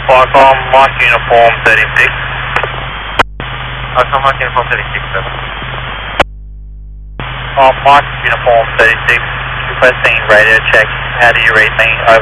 Qualcomm Mark Uniform 36. Qualcomm Mark Uniform 36, over. Mark Uniform 36, requesting radio check. How do you read me? Over.